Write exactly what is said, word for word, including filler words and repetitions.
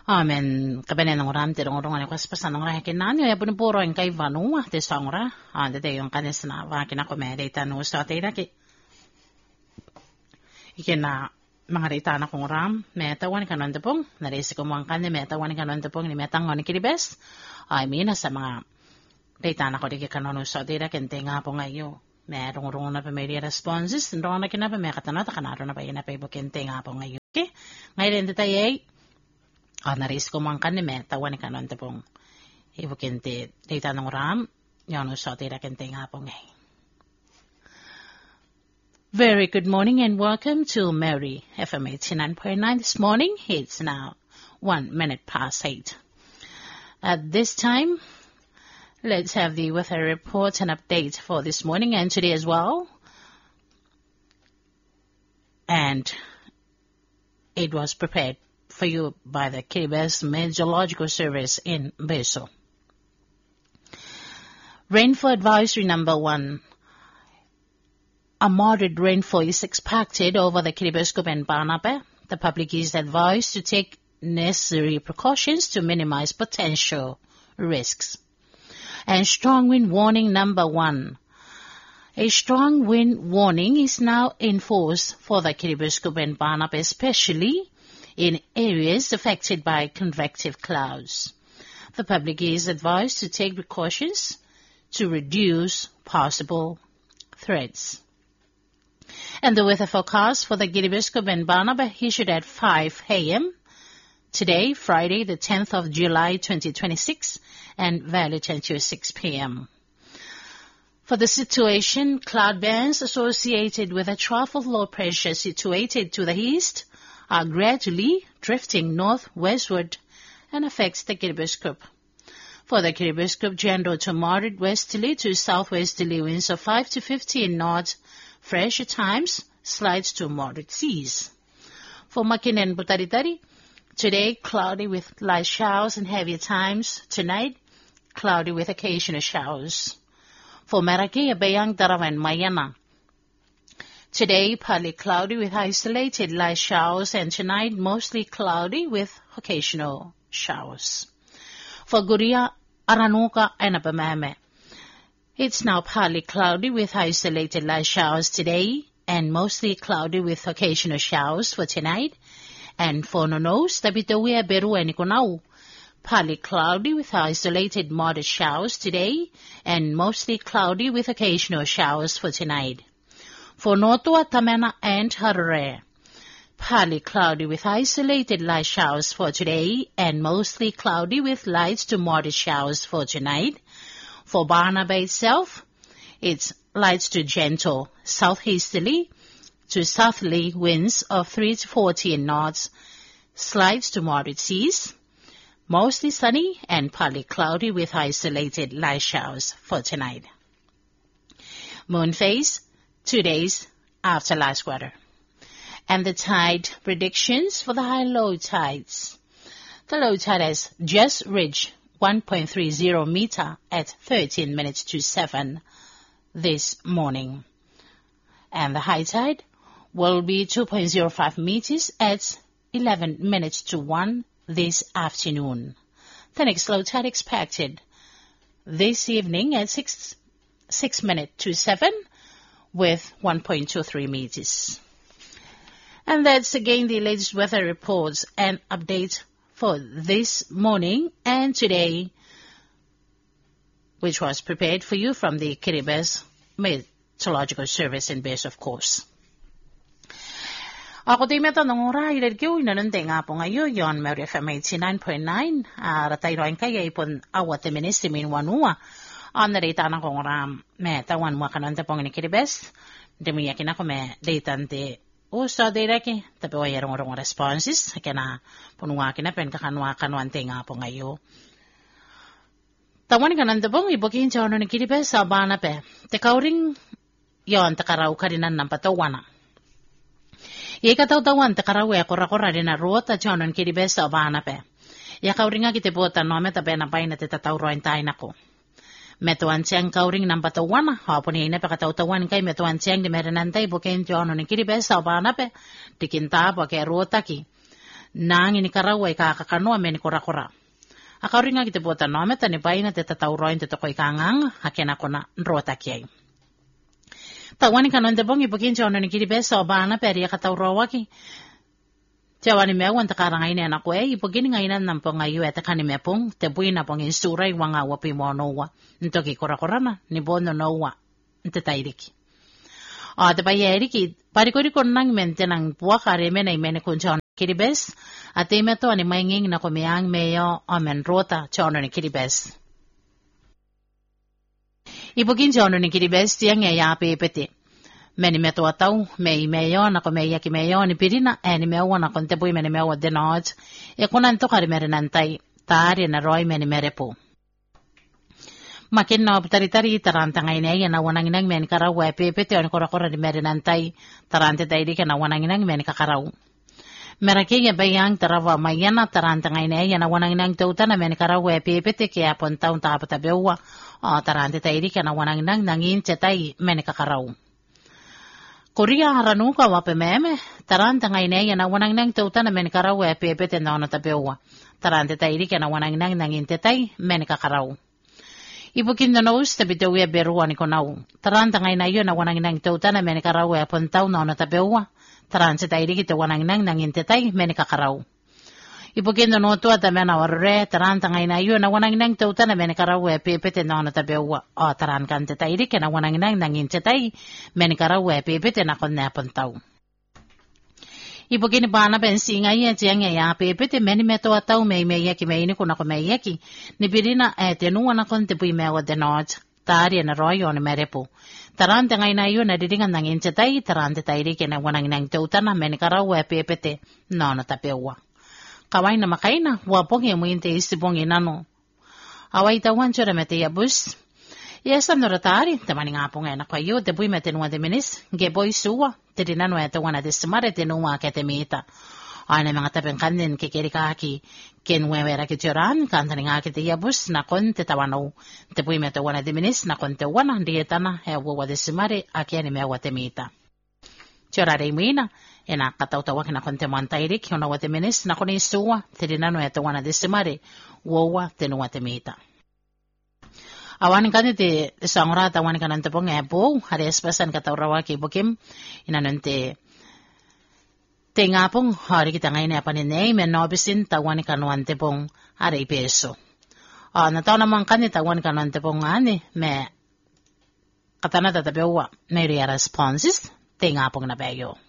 Amen. Kabanan ng oram, tirong orong ano kas pasan ng rahakin na nyo. Yapon puro ang kay vanua, te songra. Ande te yung kanis na wakin ako may data no sa te raki. Ikin na mga data na kong ram, metawan kanon te pong. Narisi ko mo ang kanya, metawan kanon te pong ni metang ngoni kiribes. I mean, sa mga data na ko di kanon sa te raki, te nga po ngayon. Merong rong na pa may responses, rong na kinapa may katanata kanaro na pa yun na pa ibukin te nga po ngayon. Okay? Ngayon din tayo ay Ah, naris ko man kan me tawan kan ante pong ibukente data ng ram yano sa tira kente nga pong eh. Very good morning and welcome to Mary F M eighty-nine point nine this morning. It's now one minute past eight. At this time, let's have the weather report and update for this morning and today as well. And it was prepared for you by the Kiribati Meteorological Service in Beso. Rainfall advisory number one. A moderate rainfall is expected over the Kiribati and Banape. The public is advised to take necessary precautions to minimize potential risks. And strong wind warning number one. A strong wind warning is now in force for the Kiribati and Banape, especially in areas affected by convective clouds. The public is advised to take precautions to reduce possible threats. And the weather forecast for the Kiribati and Banape issued at five a.m. today, Friday, the tenth of July, twenty twenty-six, and valid until six p.m. For the situation, cloud bands associated with a trough of low pressure situated to the east are gradually drifting northwestward and affects the Kiribati Group. For the Kiribati Group, general to moderate westerly to southwesterly winds of five to fifteen knots, fresh at times, slides to moderate seas. For Makin and Butaritari, today cloudy with light showers and heavy times. Tonight, cloudy with occasional showers. For Meraki, Bayang, Darawan, Mayana, today, partly cloudy with isolated light showers, and tonight, mostly cloudy with occasional showers. For Guria, Aranuka, and Abamame, it's now partly cloudy with isolated light showers today, and mostly cloudy with occasional showers for tonight. And for Nonos, Tabitawea, Beru, and Nikonau, partly cloudy with isolated moderate showers today, and mostly cloudy with occasional showers for tonight. For Notua, Tamana, and Harare, partly cloudy with isolated light showers for today and mostly cloudy with light to moderate showers for tonight. For Barnaby itself, it's light to gentle southeasterly to southerly winds of three to fourteen knots, slides to moderate seas, mostly sunny and partly cloudy with isolated light showers for tonight. Moon phase, two days after last quarter. And the tide predictions for the high-low tides. The low tide has just reached one point three zero meter at thirteen minutes to seven this morning. And the high tide will be two point zero five meters at eleven minutes to one this afternoon. The next low tide expected this evening at six, six minutes to seven with one point two three meters. And that's again the latest weather reports and updates for this morning and today, which was prepared for you from the Kiribati Meteorological Service in base, of course. Ako di meta nung ora ilir kiyo inanunte nga po ngayon yon Mary F M eighty-nine point nine ratay roin kaya ipon awat ministimin wanua. On the data na kong ram meta wan mo kanonte pong ni Kiribati. Demi yakin ako me data nte uso data ki tapi wa yarong rong responses kena pununga kina pen kakanwa kanwante nga po ngayon. Tawan kanonte pong ibukin sa ono ni Kiribati sa Banape. Tekauring yon takaraw karinan ng patawana. Ikataw-tawan takarawe akora-kora din na ruota jonon Kiribati sa Banape. Yakauring nga kitibota no meta benapay na titatawroin tayo nako. Metuan siyang kauring ng patawana. Hapon niya na pakataw-tawan kay metuan siyang di merenantay bukin jonon ni Kiribati sa Banape. Dikinta pa kay ruota ki. nang ini karawa ikakakanoa meni kora-kora. Akaringa kita buata nome tani baina te tatauroin te toko ikangang hakena kona nrota kiai. Tawani kanon te bongi bukin chono ni kiri besa obana peri akataurowa ki. Jawani mewan te karanga ini anak we ibugini ngainan nampo ngayu eta kani mepung te buina pongin surai wanga wapi monowa ntoki kora-kora na ni bono nowa nte tairiki. O te bai eriki parikori konang mente nang buwa kare mena imene kunchon kiribes ate meto ani mainging na komiang meyo amen rota chono ni kiribes. Ibugin chono ni kiribes tiang ya ya pepete. Meni meto atau mei meyo na komeya ki meyo ni pirina eni meyo na konte bui meni meyo de noj e kunan to kare mere nantai tari na roi meni merepo. Makin na tari-tari taranta ngayon na wanang inang meni karaw e pepete oni kora-kora di mere nantai tarante tairi ka na wanang inang meni kakaraw. Meraki ya bayang tarawa mayana taranta ngayon na wanang inang tauta na meni karaw e pepete kaya pontaw tapatabewa o tarante tairi ka na wanang inang nangin cetay meni kakaraw. Korea haranu ka wape meme taranta ngayon na wanang inang tauta na meni karaw e pepete na ono tabewa tarante tairi ka na wanang inang nangin cetay meni kakaraw. Ibukin na nos tabi daw ya beruan ko nau. Taranta ngay na yun na wanang inang tauta na meni karaw e pontaw na ono tabewa. Taranta tairi kita wanang inang nangin tetay meni kakaraw. Ibukin na noto at amena warre taranta ngay na yun na wanang inang tauta na meni karaw e pepete na ono tabewa. O taran kan tetairi ka na wanang inang nangin tetay meni karaw e pepete na kon na pontaw. Ibugin bana bensinga ya jenge ya pepete meni meto atau mei mei ki mei ni kuna ko mei ki ni birina e tenua na kon te pui mewa de noj tari na royo ni merepo tarante ngai na yo na didingan nang inchetai tarante tairi ke na wanang nang teutana meni karaw e pepete no no tapewa kawai na makaina wa pongi mo inte isibongi nano awai tawan chora mete ya bus Yes, no ratari, te mani nga po nga na kayo, te bui mete nua de minis, ge boy suwa, te dinano e te wana de simare te nua ke te mita. Ana mga tapeng kanin ke kiri kaki, ken wera ke joran, kanta nga ke te yabus, na kon te tawano, te bui mete wana de minis, na kon te wana, dietana, he wawa de simare, aki ani mewa te mita. Chorare muina, e na katautawa na kon te mantairik, hona wa te minis, na kon isuwa, te dinano e te wana de simare, wawa te nua te mita. Awan kan te sangora tawan kan te pong ebo hari espasan kata rawa ki bokim inanante te ngapong hari kita ngayon apa ni nei men nobisin tawan kan wante pong hari peso ah nataw naman kan tawan kan wante pong ani me katana tatabewa may responses te ngapong na bayo.